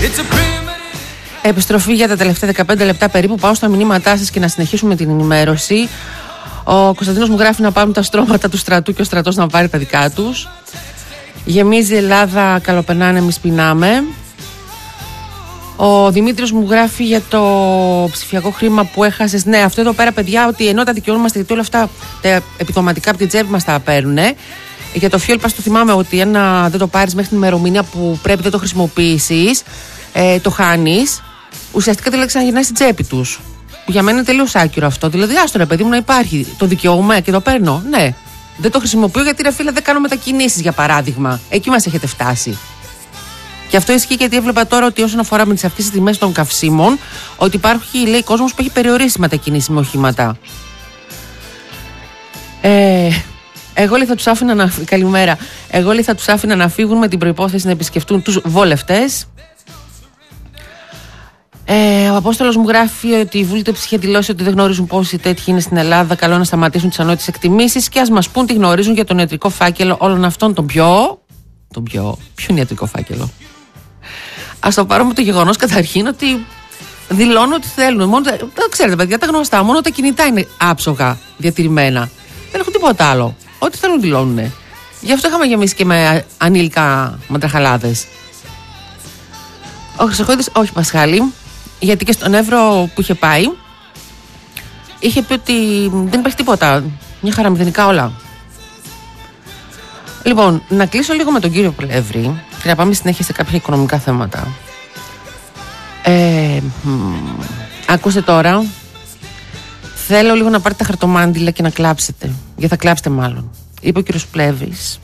Επιστροφή για τα τελευταία 15 λεπτά περίπου. Πάω στα μηνύματά σας και να συνεχίσουμε την ενημέρωση. Ο Κωνσταντίνος μου γράφει να πάρουν τα στρώματα του στρατού και ο στρατός να πάρει τα δικά τους. Γεμίζει η Ελλάδα, καλοπερνάνε, εμείς πεινάμε. Ο Δημήτρης μου γράφει για το ψηφιακό χρήμα που έχασες. Ναι, αυτό εδώ πέρα, παιδιά, ότι ενώ τα δικαιούμαστε, γιατί όλα αυτά τα επιδοματικά από την τσέπη μας τα παίρνουν. Για το fuel pass το θυμάμαι ότι αν δεν το πάρεις μέχρι την ημερομηνία που πρέπει, δεν το χρησιμοποιήσεις, το χάνεις. Ουσιαστικά δηλαδή ξαναγυρνάει στην τσέπη τους. Που για μένα είναι τελείως άκυρο αυτό. Δηλαδή, άστο ρε παιδί μου να υπάρχει. Το δικαιούμαι και το παίρνω. Ναι. Δεν το χρησιμοποιώ γιατί ρε φίλε δεν κάνω μετακινήσεις, για παράδειγμα. Εκεί μας έχετε φτάσει. Και αυτό ισχύει γιατί έβλεπα τώρα ότι όσον αφορά με τις αυξήσεις τιμές των καυσίμων, ότι υπάρχει, λέει, κόσμος που έχει περιορίσει μετακινήσεις με οχήματα. Εγώ λέει θα τους άφηνα να. Καλημέρα. Εγώ λέει θα τους άφηνα να φύγουν με την προϋπόθεση να επισκεφτούν τους βολευτές. Ο Απόστολος μου γράφει ότι η Βουλή είχε δηλώσει ότι δεν γνωρίζουν πόσοι τέτοιοι είναι στην Ελλάδα. Καλό να σταματήσουν τις ανόητες εκτιμήσεις και ας μας πούν τι γνωρίζουν για τον ιατρικό φάκελο όλων αυτών των πιο. Ποιο είναι ιατρικό φάκελο? Ας το πάρουμε το γεγονός καταρχήν ότι δηλώνουν ότι θέλουν. Μόνο, ξέρετε, παιδιά, τα γνωστά. Μόνο τα κινητά είναι άψογα διατηρημένα. Δεν έχουν τίποτα άλλο. Ό,τι θέλουν δηλώνουν. Γι' αυτό είχαμε γεμίσει και με ανήλικα μαντραχαλάδες. Ο Χρυσοχοίδης, όχι Πασχάλη, γιατί και στον Εύρο που είχε πάει, είχε πει ότι δεν υπάρχει τίποτα. Μια χαρά, μηδενικά όλα. Λοιπόν, να κλείσω λίγο με τον κύριο Πλεύρη και να πάμε συνέχεια σε κάποια οικονομικά θέματα. Ακούστε τώρα. Θέλω λίγο να πάρετε τα χαρτομάντιλα και να κλάψετε. Γιατί θα κλάψετε μάλλον. Είπε ο κύριος Πλεύρης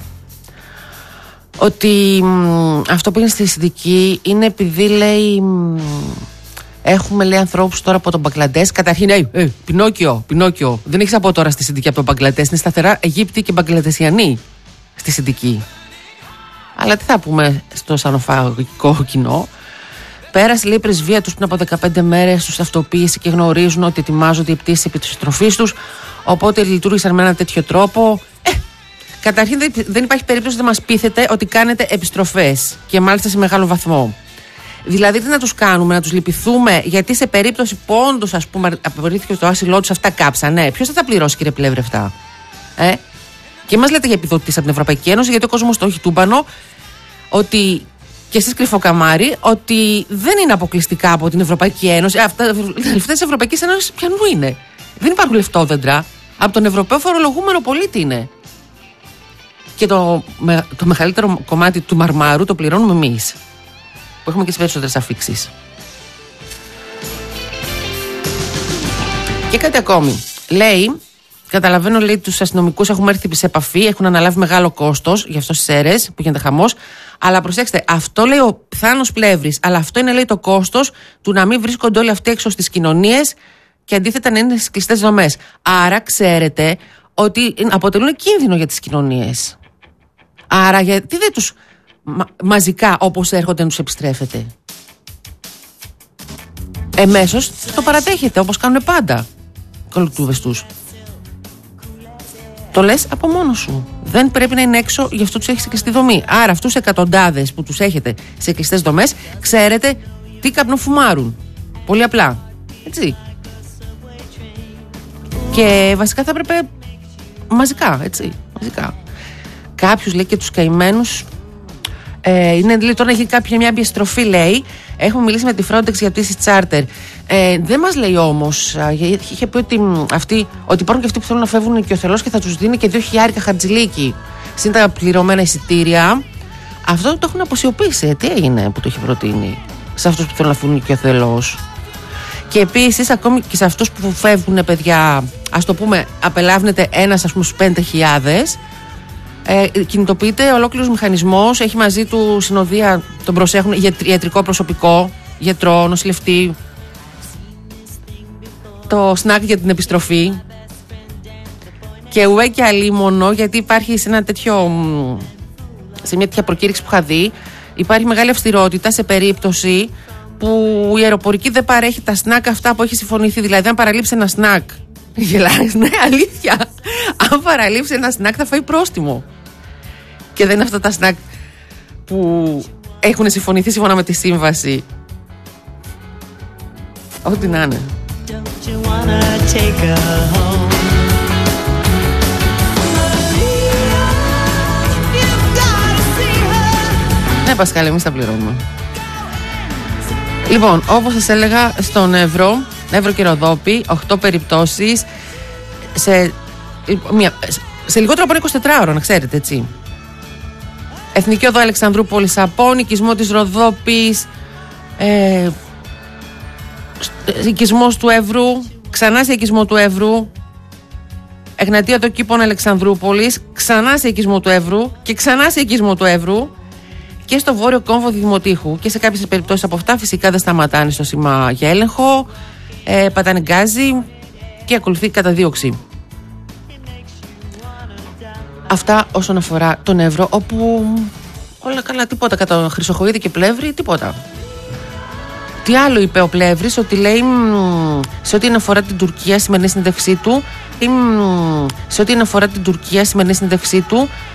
ότι αυτό που είναι στη Συνδική είναι επειδή, λέει, έχουμε, λέει, ανθρώπους τώρα από τον Μπαγκλαντές. Καταρχήν, Πινόκιο. Δεν έχεις από τώρα στη Συνδική από τον Μπαγκλαντές. Είναι σταθερά Αιγύπτιοι και Μπαγκλαντεσιανοί στη Συνδική. Αλλά τι θα πούμε στο σανοφαγικό κοινό? Πέρασε, λέει, πρεσβεία τους πριν από 15 μέρες, τους ταυτοποίησε και γνωρίζουν ότι ετοιμάζονται οι πτήσεις επί της στροφής τους. Οπότε λειτουργήσαν με έναν τέτοιο τρόπο. Καταρχήν δεν υπάρχει περίπτωση να μας πείθετε ότι κάνετε επιστροφές και μάλιστα σε μεγάλο βαθμό. Δηλαδή, τι να τους κάνουμε, να τους λυπηθούμε, γιατί σε περίπτωση που όντως, ας πούμε, απορρίφθηκε το άσυλό τους, αυτά κάψανε. Ποιος θα τα πληρώσει, κύριε Πλεύρη, αυτά? Και μας λέτε για επιδοτήσεις από την Ευρωπαϊκή Ένωση, γιατί ο κόσμος το έχει τούμπανο, ότι. Και εσείς κρυφοκαμάρι, ότι δεν είναι αποκλειστικά από την Ευρωπαϊκή Ένωση. Αυτά τα λεφτά της Ευρωπαϊκής Ένωσης ποιανού είναι? Δεν υπάρχουν λεφτόδεντρα. Από τον Ευρωπαίο φορολογούμενο πολίτη είναι. Και το μεγαλύτερο κομμάτι του μαρμάρου το πληρώνουμε εμείς, που έχουμε και τις περισσότερες αφίξεις. Και κάτι ακόμη. Λέει, καταλαβαίνω, λέει, τους αστυνομικούς έχουμε έρθει σε επαφή, έχουν αναλάβει μεγάλο κόστος για αυτό στις αίρες που γίνεται χαμός. Αλλά προσέξτε, αυτό λέει ο Θάνος Πλεύρης, αλλά αυτό είναι, λέει, το κόστος του να μην βρίσκονται όλοι αυτοί έξω στις κοινωνίες και αντίθετα να είναι στις κλειστές δομές. Άρα ξέρετε ότι αποτελούν κίνδυνο για τις κοινωνίες. Άρα γιατί δεν τους μαζικά όπως έρχονται να τους επιστρέφετε? Εμέσως το παραδέχεται όπως κάνουν πάντα κολοκτούβες τους. Το λες από μόνος σου. Δεν πρέπει να είναι έξω, γι' αυτό τους έχεις σε κλειστή δομή. Άρα αυτούς εκατοντάδες που τους έχετε σε κλειστές δομές, ξέρετε τι καπνοφουμάρουν. Πολύ απλά. Έτσι. Και βασικά θα έπρεπε μαζικά, έτσι. Μαζικά. Κάποιους, λέει, και τους καημένους. Είναι, λέει, τώρα να γίνει μια επιστροφή, λέει. Έχουμε μιλήσει με τη Frontex για πτήσεις charter. Δεν μας λέει όμως. Είχε πει ότι υπάρχουν και αυτοί που θέλουν να φεύγουν και ο θελός και θα τους δίνει και 2.000 χατζηλίκι. Συν τα πληρωμένα εισιτήρια. Αυτό το έχουν αποσιωπήσει. Τι έγινε που το έχει προτείνει σε αυτούς που θέλουν να φύγουν και ο θελός? Και επίσης, ακόμη και σε αυτούς που φεύγουν, παιδιά, ας το πούμε, απελάβνεται ένας, ας πούμε, στους 5.000. Κινητοποιείται ολόκληρος μηχανισμός, έχει μαζί του συνοδεία, τον προσέχουν, ιατρικό προσωπικό, γιατρό, νοσηλευτή, το σνακ για την επιστροφή. Και ουέ και αλίμονο, γιατί υπάρχει σε μια τέτοια προκήρυξη που είχα δει, υπάρχει μεγάλη αυστηρότητα σε περίπτωση που η αεροπορική δεν παρέχει τα σνακ αυτά που έχει συμφωνηθεί. Δηλαδή, αν παραλείψει ένα σνακ. Γελάς, ναι, αλήθεια. Αν παραλείψει ένα σνακ, θα φάει πρόστιμο. Και δεν είναι αυτά τα σνακ που έχουν συμφωνηθεί σύμφωνα με τη σύμβαση. Ό,τι να είναι. Ναι, Πασκάλη, εμείς τα πληρώνουμε. Λοιπόν, όπως σας έλεγα, στον Εύρο και Ροδόπη, 8 περιπτώσεις σε λιγότερο από 24 ώρα, να ξέρετε, έτσι. Εθνική Οδό Αλεξανδρούπολης Απών, οικισμό της Ροδόπης, οικισμός του Εύρου, ξανά σε οικισμό του Εύρου, Εγνατία Οδό Κήπων Αλεξανδρούπολης, ξανά σε οικισμό του Εύρου και ξανά σε οικισμό του Εύρου. Και στο βόρειο κόμβο Δημοτήχου. Και σε κάποιες περιπτώσεις από αυτά φυσικά δεν σταματάνε στο σήμα για έλεγχο, πατάνε γκάζι και ακολουθεί καταδίωξη. Αυτά όσον αφορά τον Εύρο, όπου όλα καλά, τίποτα κατά Χρυσοχοΐδη και Πλεύρη, τίποτα. Τι άλλο είπε ο Πλεύρης, ότι λέει σε ό,τι αφορά την Τουρκία, σημερινή συνέντευξή του,